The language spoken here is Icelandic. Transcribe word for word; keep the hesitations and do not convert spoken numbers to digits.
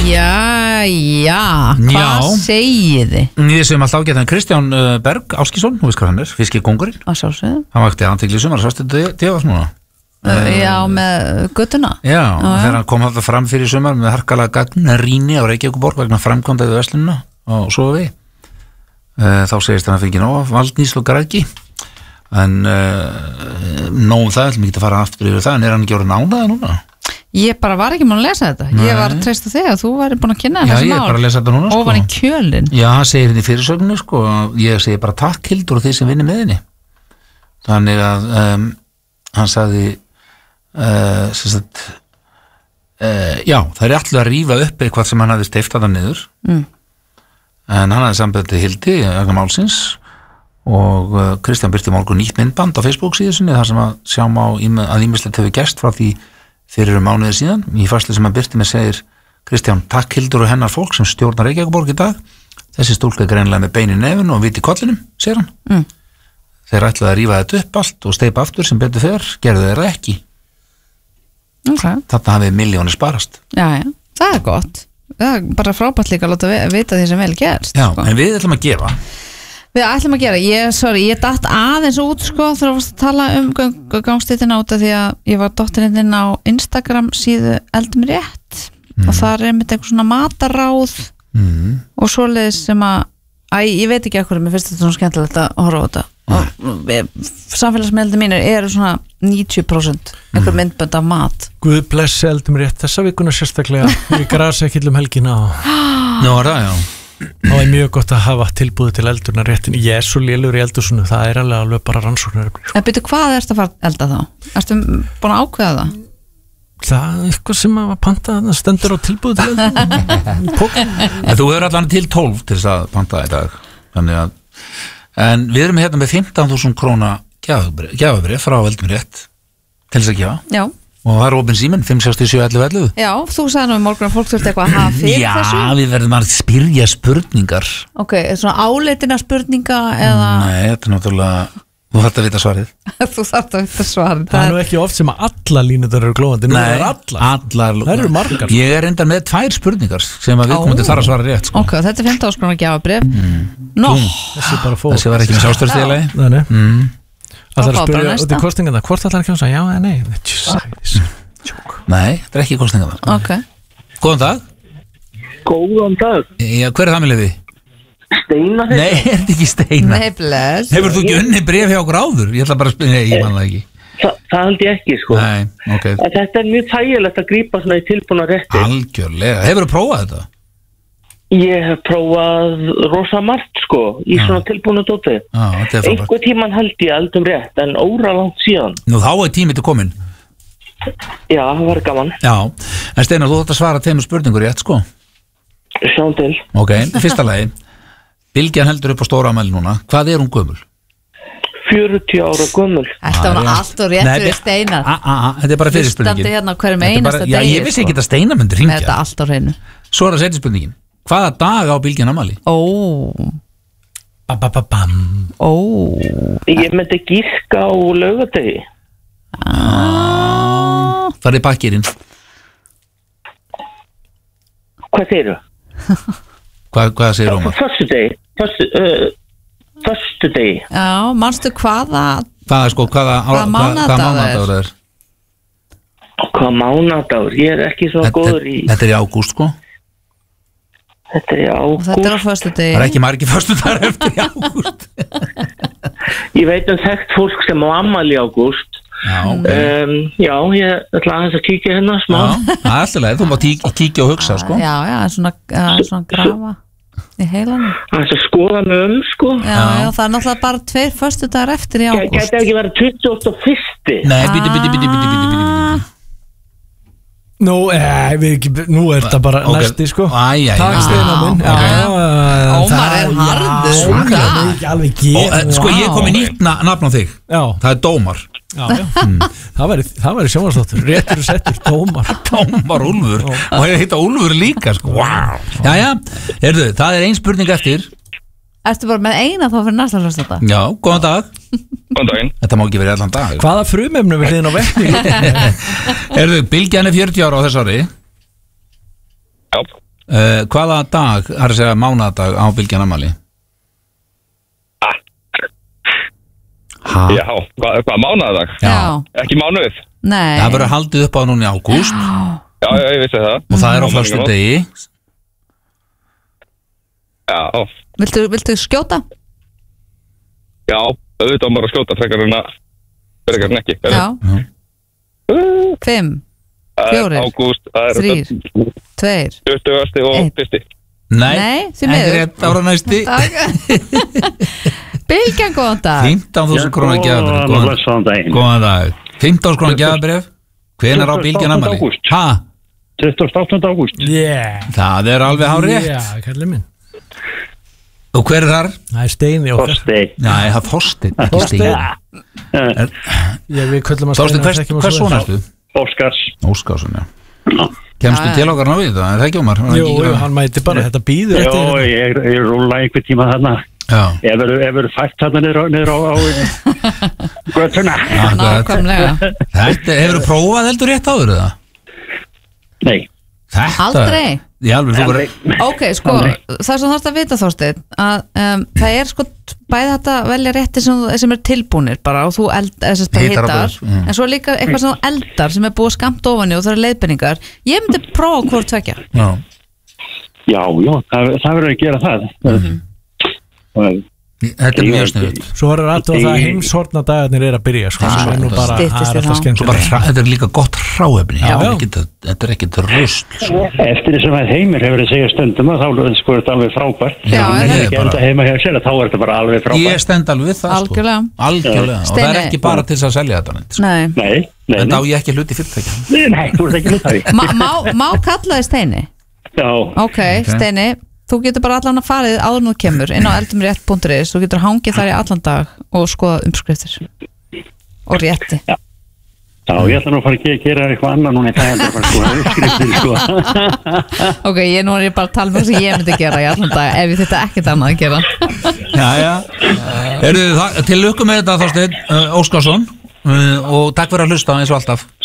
Já, já, hvað segið þið? Við séum alltaf ágættan Kristján Berg Áskísson, þú veist hvað hann er, fiskikóngurinn. Að sjálfsögðu. Hann vakti athygli í sumar, sástu þetta núna? Uh, já, með guttuna. Já, já. Þegar hann kom þetta fram fyrir sumar með harkalega gagnrýni á Reykjavíkurborg vegna framkvæmda við verslunina og svo við. Uh, þá segist hann að fengi nóg valdnísl og græðgi. En uh, nóg um það, ætlum ekki að fara aftur yfir það, en er hann ekki orðinn ánægður núna? Ég bara var ekki mann að lesa þetta. Nei. Ég var að treysta þig að þú væri búin að kynna þessi mál. Já, ég er bara að lesa þetta núna, sko. Og var í kjölinn. Já, hann segir henni fyrirsögnu, sko. Ég segi bara takk Hildur og þið sem vinni með henni. Þannig að um, hann sagði uh, sem sagt uh, já, það er alltaf að rífa upp eitthvað sem hann hafði steypt þetta niður. Mm. En hann hafði samband til Hildi vegna málsins og uh, Kristján birti morgun nýtt myndband á Facebook síðu sinni þar sem að sjá má að ýmislegt hefur gerst frá því fyrir um mánuði síðan. Í færslu sem hann birti með segir Kristján, takk Hildur og hennar fólk sem stjórnar Reykjavíkurborg í dag. Þessi stúlka er greinilega með bein í nefinu og vit í kollinum, segir hann. Mm. Þeir ætlaði að rífa þetta upp allt og steypa aftur sem betur fer, gerðu þeirra ekki. Okay. Þarna hafið miljónir sparast. Já, já, það er gott. Það er bara frábært líka að láta vita því sem vel gerst. Já, sko. En við ætlum að gefa. Við ætlum að gera, ég, sorry, ég datt aðeins út sko þegar að tala um gangstíðina út af því að ég var dóttirinn inn á Instagram síðu Eldum rétt mm. og það er einmitt einhver svona mataráð mm. og svoleiðis sem að, æ, ég veit ekki ekkur, mér finnst þetta svona skemmtilegt að horfa á þetta mm. og samfélagsmeildi mínir eru svona níutíu prósent einhver mm. myndbönd af mat. Guð blessi Eldum rétt þessa vikuna sérstaklega við grasekillum helgina og Nú er það, já. Það er mjög gott að hafa tilbúið til eldurnar réttin. Ég er svo lélur í eldursunum, það er alveg alveg bara rannsóknar. En byrju, hvað ertu að fara að elda þá? Ertu búin að ákveða það? Það er eitthvað sem að panta, það stendur á tilbúið til eldurnar. En þú hefur allan til tólf til þess að panta í dag. Þannig að, en við erum hérna með fimmtán þúsund króna gjafabréf frá Eldum rétt til þess að gefa. Já. Og það er opinn síminn, fimm sex sjö ellefu ellefu. Já, þú sagði nú í morgun að fólk þurfti eitthvað að hafa fyrir Já, þessu. Já, við verðum að spyrja spurningar. Ok, svona áleitina spurninga eða... Nei, þetta er náttúrulega... Þú þarft að vita svarið. Þú þarft að vita svarið. Það er nú ekki oft sem að alla línutar eru glóðandi. Nei, allar. allar. Það eru margar. Ég er reyndar með tvær spurningar sem að við komum til þar að svara rétt. Sko. Ok, þetta er fimmtán þúsund króna gjafabréf. Mm. Nó. Þessi bara fór. Þessi var ekki með sjálfstörðstíðalegi. Nei, nei. Mm. Það er að spyrja út í kostingana. Hvort ætlar ekki að segja já eða nei? Nei, þetta er ekki kostingar. Ok. Góðan dag. Góðan dag. Já, hver er það með liði? Steina þetta? Nei, er þetta ekki Steina? Nei, bless. Hefur þú ekki unni bréf hjá okkur áður? Ég ætla bara að spyrja, nei, ég man það ekki. Þa, það held ég ekki, sko. Nei, ok. Þetta er mjög þægilegt að grípa svona í tilbúna rétti. Algjörlega. Hefur þú prófað þetta? Ég hef prófað rosa margt, sko, í Já. Svona tilbúna dóti. Já, þetta er frábært. Einhver tíman held ég Eldum rétt, en óralangt síðan. Nú, þá er tímið til komin. Já, það var gaman. Já, en Steinar, þú ætti að svara tveimur spurningur rétt, sko. Sjáum til. Ok, fyrsta lagi. Bylgjan heldur upp á stóra afmæli núna. Hvað er hún gömul? fjörutíu ára gömul. Þetta var allt og rétt fyrir Steinar. A, a, a, þetta er bara fyrir spurningin. Hlustandi hérna hverjum einasta degi. Já, ég vissi ekki að Steinar myndi hringja. Þetta er allt á hreinu. Svo er það setja spurningin. Hvaða dag á Bylgjan afmæli? Ó. Ba-ba-ba-bam. Ó. Ég myndi gíska á laugardegi. Ah. Það er pakkirinn. Hvað segirðu? Hvað, hvað segir Ómar? Föstudegi. Föstudegi. Föstudegi. Já, manstu hvaða... Hvaða, sko, hvaða... Hvaða mánaðardagur er? Hvaða mánaðardagur? Ég er ekki svo góður í... Þetta er í ágúst, sko. Þetta er í ágúst. Þetta er á föstudegi. Það er ekki margir föstudagar eftir í ágúst. Ég veit um þekkt fólk sem á afmæli í ágúst. Já, okay. um, já, ég ætla aðeins að kíkja hérna smá. Já, það er alltaf leið, þú má kíkja og hugsa, sko. Já, já, svona, svona grafa í heilanum. Það er að skoða með um, sko. Já, já, já, það er náttúrulega bara tveir föstudagar eftir í ágúst. Gæti ekki verið tuttugasta og fyrsta. Nei, bíti, bíti, bíti, bíti, bíti, bíti. Nú, eh, við, nú er þetta bara okay. Næsti, sko. Æj, æj, takk Steinar minn. Ómar er harður. Sko, ég kom í nýtt nafn á þig. Já. Það er Dómar. Já, já. Mm. Það væri, það væri sjónvarstáttur. Réttur og settur, Dómar. Dómar Úlfur. Og það heita Úlfur líka, sko. Wow. Jæja, heyrðu, það er ein spurning eftir. Ertu bara með eina þá fyrir næsta hlustanda? Já, góðan dag. Góðan daginn. Þetta má ekki verið allan dag. Hvaða frumefnum við hliðin á vekni? Heyrðu, Bylgjan er fjörutíu ára á þess ári. Já. uh, hvaða dag, það er að segja mánadag á Bylgjan afmæli? Ha? Já, hvað hva, mánadag? Já. Ekki mánuð? Nei. Það verður haldið upp á núna í ágúst. Já, já, ég vissi það. Og það er á föstudegi. Já. Viltu, viltu skjóta? Já, auðvitað maður að skjóta frekar en að frekar en ekki. Já. Fimm, fjórir, ágúst, þrír, tveir, tuttugasti og einn. fyrsti. Nei, Nei, því ekki miður. rétt ára næsti. Bylgjan, góðan dag. fimmtán þúsund krónar gjafabréf. Góðan og blessaðan daginn. Góðan dag. fimmtán þúsund krónar gjafabréf. Hvenær á Bylgjan afmæli? ágúst. Ha? tuttugasta og áttunda ágúst. Yeah. Það er alveg hár rétt. Já, kallið minn. Og hver er þar? Það er Steini okkar. Þorsteinn. Nei, það er Þorsteinn, ekki Steini. Ég við köllum að Þorsteinn, Steini, hvers, þekkjum að hvers svo svona vel. ertu? Óskars. Óskarsson, já. Kemstu Já, já. til okkar ná við það, er það ekki Ómar? Jú, jú, hann mæti bara, þetta býður Já, eftir ég, ég rúla einhver tíma þarna. Já. Ef verður fætt þarna niður á, niður á, á götuna. Nákvæmlega. Þetta, hefur þú prófað heldur rétt áður það? Nei. Þetta? Aldrei? Já, alveg, þú verður... Ok, sko, það sem þarfst að vita, Þorsteinn, að um, það er sko bæði þetta að velja rétti sem, sem er tilbúnir bara og þú eld, eða sem Hitar á hittar, brauð, mm. en svo er líka eitthvað sem þú eldar sem er búið skamt ofan í og það eru leiðbendingar. Ég myndi prófa hvort tvekja. Já. Já, já, það, það verður að gera það. Mm-hmm. og, Þetta er mjög sniðut. Svo er það að heimshorna dagarnir er að byrja sko, sem er nú bara, Styttist það í er alltaf þá. skemmtilega. Þetta er líka gott hráefni. Já, já. Þetta er ekkit rusl. Sko. Eftir þess að heimir hefur að segja stundum að þá sko er þetta alveg frábært. Já, Ef en- hann er ekki enda heima hjá sér, þá er þetta bara alveg frábært. Ég stend alveg við það. Sko. Algjörlega. Algjörlega. Og það er Steini- ekki bara til þess að selja þetta. Sko. Nei. Nei, nei, En þá nei. ég ekki hluti fyrirtækja. Nei, þú ert ekki hlut að því. Ma, má, má kalla þið Steini? Já, Ok, Steini, þú getur bara allan að farið áður nú kemur inn á eldumrétt punktur is, þú getur hangið þar í allan dag og skoða umskriftir og rétti. já, ég ætla nú að fara að gera eitthvað annað núna í dag en það bara sko, skriftir sko. Ok, ég nú er ég bara að tala um það sem ég myndi gera í allan dag ef ég þetta ekkert annað að gera. Já, já. Heyrðu, það- til lukku með þetta Þorsteinn uh, Óskarsson uh, og takk fyrir að hlusta eins og alltaf.